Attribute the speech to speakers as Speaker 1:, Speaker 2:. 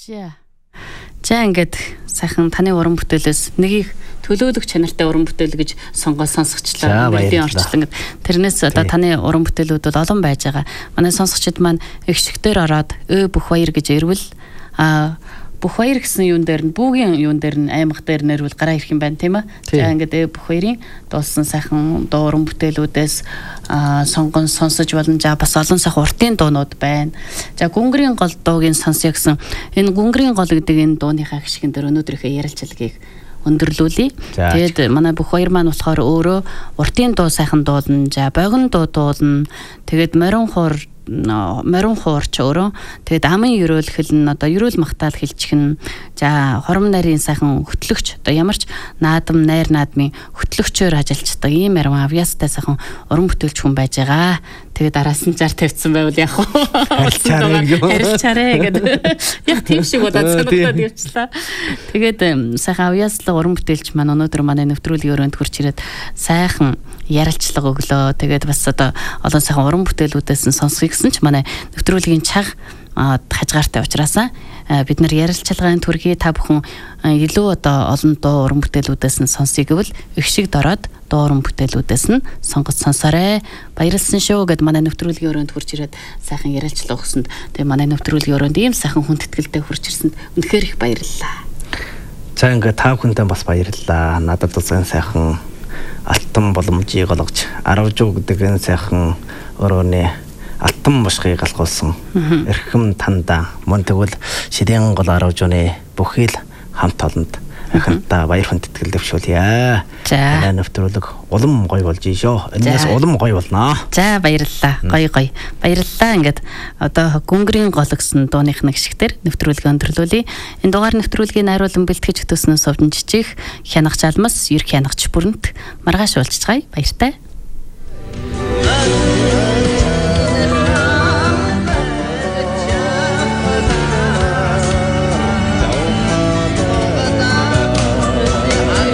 Speaker 1: За ингээд сайхан таны уран бүтээлээс нэгийг төлөөлөх чанартай уран бүтээл гэж сонсгочлаа. Бидний орчлон тэрнээс одоо таны уран бүтээлүүд бол олон байж байгаа. Манай сонсогчид маань эгшигтэр ороод бүх баяр гэж ирвэл бүх баяр гэсэн юун дээр нь бүгийн юун дээр нь аймаг дээр нэрвэл гараа ирэх юм байна тийм ээ. За ингээд бүх баярын дуулсан сайхан дуу уран бүтээлүүдээс сонгон сонсож болно. За бас олон сайхан уртын дуунууд байна. За гүнгэрийн гол дуугийн сонсё гэсэн энэ гүнгэрийн гол гэдэг энэ дууныхаа гişгэн дээр өнөөдрийнхөө ярилцлагыг өндөрлүүлье. Тэгээд манай бүх баяр маань болохоор өөрөө уртын дуу сайхан дуулна. За богино дуу дуулна. Тэгээд морин хуурч өөрөө тэгээд амын ерөөл хэлнэ одоо ерөөл магтаал хэлчихнэ. За хором нарийн сайхан хөтлөгч одоо ямарч наадам найр наадмын хөтлөгчөөр ажилладаг ийм арим авьяастай сайхан уран бүтээлч хүн байж байгаа. Тэгээд араас нь зар тавьсан байвал яг харилцаарэ гэдэг яг тийм шиг удаад санагдаад явчлаа. Тэгээд сайхан авьяаслаг уран бүтээлч маань өнөөдөр манай нэвтрүүлгийн өрөөнд хурж ирээд сайхан ярилцлага өглөө. Тэгээд бас одоо олон сайхан уран бүтээлүүдээс нь сонсхийг гэсэн ч манай нэвтрүүлгийн чаг хажгаартай учраас бид нар ярилцлагын төргий та бүхэн илүү одоо олон дуу уран бүтээлүүдээс нь сонсъё гэвэл их шиг дороод дуу уран бүтээлүүдээс нь сонгож сонсоорой. Баярлсан шүү гэд манай нэвтрүүлгийн өрөөнд хурж ирээд сайхан ярилцлага өгсөнд тэгээ манай нэвтрүүлгийн өрөөнд ийм сайхан хүндэтгэлтэй хурж ирсэнд үнэхээр их баярлалаа.
Speaker 2: За ингээд та бүхэндээ бас баярлалаа. Надад бас сайхан алтан боломжийг олгож 10 жуу гэдэг энэ сайхан өрөөний алтан бушгыг алгуулсан эрхэм танда мөн тэгвэл шидээн гол 10 жууны бүхий л хамт олонд аханта баяр хүндэтгэл дэвшүүлье. За нэвтрүүлэг улам гоё болж ийшөө. Энэс улам гоё болно.
Speaker 1: За баярлалаа. Гоё. Баярлалаа. Ингээд одоо гүнгэрийн гол гэсэн дууных нэг шигтэр нэвтрүүлгээ өндөрлүүлье. Энэ дугаар нэвтрүүлгийн найруулан бэлтгэж өгтөснөөс өвдөн жижиг хянагч алмас, ерх хянагч бүрэнт маргааш уулзцгаая. Баяртай.